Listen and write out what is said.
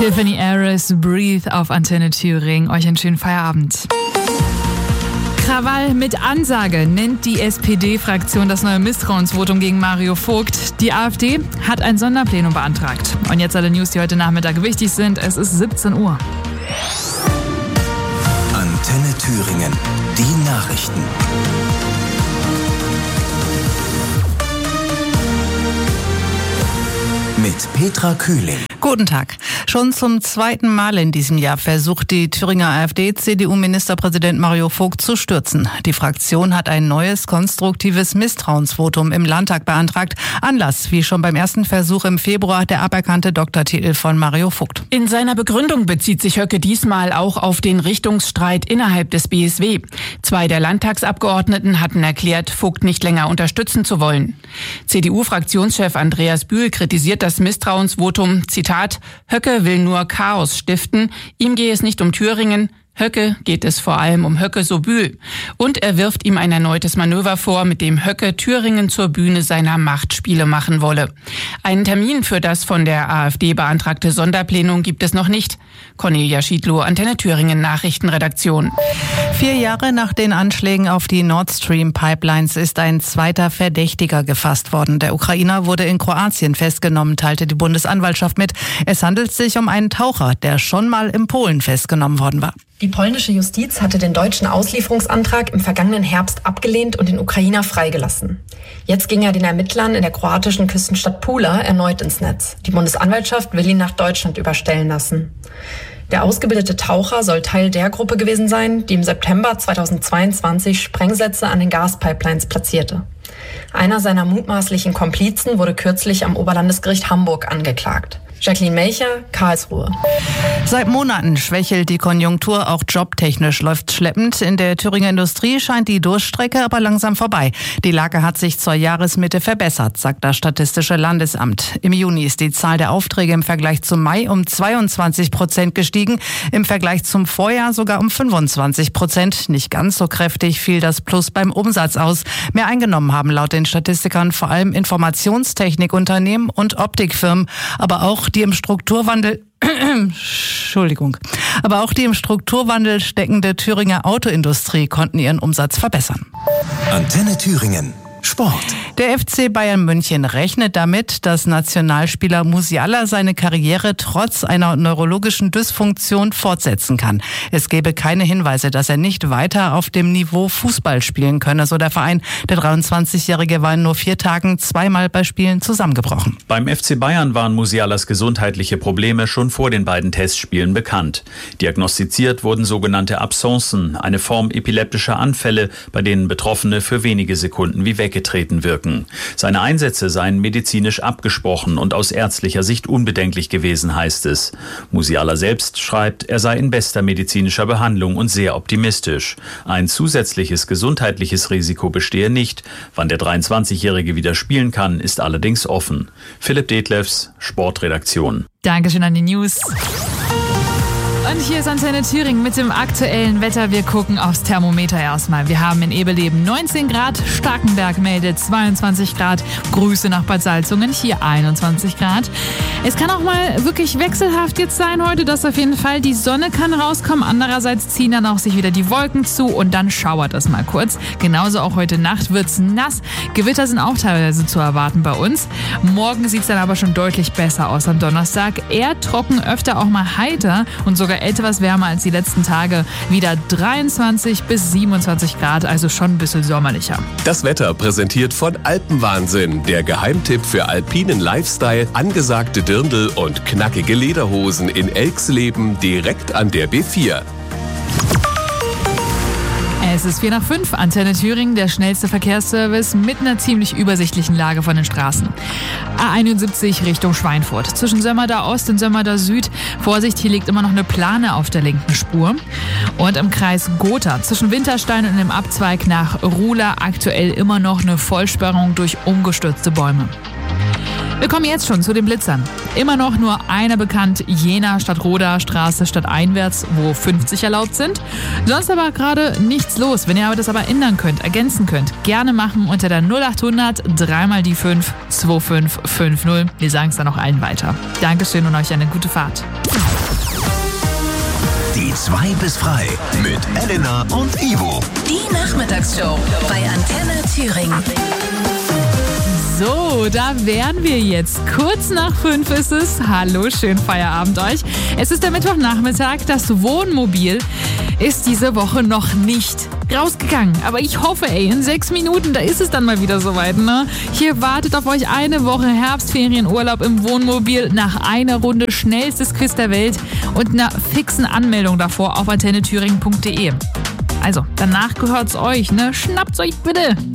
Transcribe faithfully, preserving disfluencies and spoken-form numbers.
Tiffany Harris, Breathe auf Antenne Thüringen. Euch einen schönen Feierabend. Krawall mit Ansage nennt die S P D-Fraktion das neue Misstrauensvotum gegen Mario Vogt. Die AfD hat ein Sonderplenum beantragt. Und jetzt alle News, die heute Nachmittag wichtig sind. Es ist siebzehn Uhr. Antenne Thüringen, die Nachrichten. Mit Petra Kühling. Guten Tag. Schon zum zweiten Mal in diesem Jahr versucht die Thüringer AfD C D U-Ministerpräsident Mario Vogt zu stürzen. Die Fraktion hat ein neues konstruktives Misstrauensvotum im Landtag beantragt. Anlass, wie schon beim ersten Versuch im Februar, der aberkannte Doktortitel von Mario Vogt. In seiner Begründung bezieht sich Höcke diesmal auch auf den Richtungsstreit innerhalb des B S W. Zwei der Landtagsabgeordneten hatten erklärt, Vogt nicht länger unterstützen zu wollen. C D U-Fraktionschef Andreas Bühl kritisiert das Misstrauensvotum, Zitat, Höcke will nur Chaos stiften, ihm gehe es nicht um Thüringen, Höcke geht es vor allem um Höcke so Bühl. Und er wirft ihm ein erneutes Manöver vor, mit dem Höcke Thüringen zur Bühne seiner Machtspiele machen wolle. Einen Termin für das von der AfD beantragte Sonderplenum gibt es noch nicht. Cornelia Schiedlow, Antenne Thüringen Nachrichtenredaktion. Vier Jahre nach den Anschlägen auf die Nord Stream Pipelines ist ein zweiter Verdächtiger gefasst worden. Der Ukrainer wurde in Kroatien festgenommen, teilte die Bundesanwaltschaft mit. Es handelt sich um einen Taucher, der schon mal in Polen festgenommen worden war. Die polnische Justiz hatte den deutschen Auslieferungsantrag im vergangenen Herbst abgelehnt und den Ukrainer freigelassen. Jetzt ging er den Ermittlern in der kroatischen Küstenstadt Pula erneut ins Netz. Die Bundesanwaltschaft will ihn nach Deutschland überstellen lassen. Der ausgebildete Taucher soll Teil der Gruppe gewesen sein, die im September zweitausendzweiundzwanzig Sprengsätze an den Gaspipelines platzierte. Einer seiner mutmaßlichen Komplizen wurde kürzlich am Oberlandesgericht Hamburg angeklagt. Jacqueline Melcher, Karlsruhe. Seit Monaten schwächelt die Konjunktur, auch jobtechnisch läuft schleppend. In der Thüringer Industrie scheint die Durststrecke aber langsam vorbei. Die Lage hat sich zur Jahresmitte verbessert, sagt das Statistische Landesamt. Im Juni ist die Zahl der Aufträge im Vergleich zum Mai um zweiundzwanzig Prozent gestiegen, im Vergleich zum Vorjahr sogar um fünfundzwanzig Prozent. Nicht ganz so kräftig fiel das Plus beim Umsatz aus. Mehr eingenommen haben laut den Statistikern vor allem Informationstechnikunternehmen und Optikfirmen, aber auch die im Strukturwandel Entschuldigung. Aber auch die im Strukturwandel steckende Thüringer Autoindustrie konnten ihren Umsatz verbessern. Antenne Thüringen. Sport. Der F C Bayern München rechnet damit, dass Nationalspieler Musiala seine Karriere trotz einer neurologischen Dysfunktion fortsetzen kann. Es gäbe keine Hinweise, dass er nicht weiter auf dem Niveau Fußball spielen könne, so der Verein. Der dreiundzwanzigjährige war in nur vier Tagen zweimal bei Spielen zusammengebrochen. Beim F C Bayern waren Musialas gesundheitliche Probleme schon vor den beiden Testspielen bekannt. Diagnostiziert wurden sogenannte Absencen, eine Form epileptischer Anfälle, bei denen Betroffene für wenige Sekunden wie weg getreten wirken. Seine Einsätze seien medizinisch abgesprochen und aus ärztlicher Sicht unbedenklich gewesen, heißt es. Musiala selbst schreibt, er sei in bester medizinischer Behandlung und sehr optimistisch. Ein zusätzliches gesundheitliches Risiko bestehe nicht. Wann der dreiundzwanzigjährige wieder spielen kann, ist allerdings offen. Philipp Detlefs, Sportredaktion. Dankeschön an die News. Und hier ist Antenne Thüringen mit dem aktuellen Wetter. Wir gucken aufs Thermometer erstmal. Wir haben in Ebeleben neunzehn Grad, Starkenberg meldet zweiundzwanzig Grad, Grüße nach Bad Salzungen, hier einundzwanzig Grad. Es kann auch mal wirklich wechselhaft jetzt sein heute, das auf jeden Fall. Die Sonne kann rauskommen, andererseits ziehen dann auch sich wieder die Wolken zu und dann schauert es mal kurz. Genauso auch heute Nacht wird's nass. Gewitter sind auch teilweise zu erwarten bei uns. Morgen sieht's dann aber schon deutlich besser aus am Donnerstag. Eher trocken, öfter auch mal heiter und sogar etwas wärmer als die letzten Tage. Wieder dreiundzwanzig bis siebenundzwanzig Grad, also schon ein bisschen sommerlicher. Das Wetter präsentiert von Alpenwahnsinn, der Geheimtipp für alpinen Lifestyle, angesagte Dirndl und knackige Lederhosen in Elxleben direkt an der B vier. Es ist vier nach fünf, Antenne Thüringen, der schnellste Verkehrsservice mit einer ziemlich übersichtlichen Lage von den Straßen. A einundsiebzig Richtung Schweinfurt. Zwischen Sömmerda Ost und Sömmerda Süd. Vorsicht, hier liegt immer noch eine Plane auf der linken Spur. Und im Kreis Gotha zwischen Winterstein und dem Abzweig nach Ruhla aktuell immer noch eine Vollsperrung durch umgestürzte Bäume. Wir kommen jetzt schon zu den Blitzern. Immer noch nur einer bekannt, Jena statt Roda, Straße statt einwärts, wo fünfzig erlaubt sind. Sonst aber gerade nichts los. Wenn ihr aber das aber ändern könnt, ergänzen könnt, gerne machen unter der null acht hundert drei mal die fünf zwei fünf fünf null. Wir sagen es dann auch allen weiter. Dankeschön und euch eine gute Fahrt. Die zwei bis frei mit Elena und Ivo. Die Nachmittagsshow bei Antenne Thüringen. So, da wären wir jetzt. Kurz nach fünf ist es. Hallo, schönen Feierabend euch. Es ist der Mittwochnachmittag. Das Wohnmobil ist diese Woche noch nicht rausgegangen. Aber ich hoffe, ey, in sechs Minuten, da ist es dann mal wieder soweit, ne? Hier wartet auf euch eine Woche Herbstferienurlaub im Wohnmobil nach einer Runde schnellstes Quiz der Welt und einer fixen Anmeldung davor auf antenne thüringen punkt de. Also, danach gehört's euch, ne? Schnappt's euch bitte.